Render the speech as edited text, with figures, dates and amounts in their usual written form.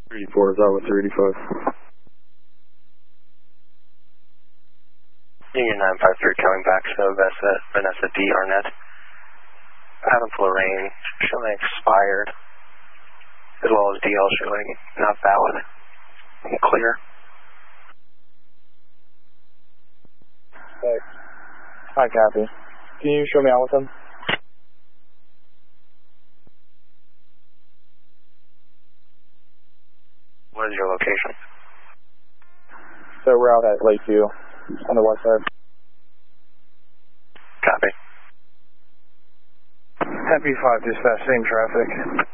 384 is out with 385. Union 953 coming back to Vanessa D. Arnett. Adam Lorraine showing expired, as well as DL showing not valid and clear. Okay. Hi, copy. Can you show me out with them? What is your location? So we're out at Lakeview on the west side. Copy. Happy 5 dispatch, same traffic.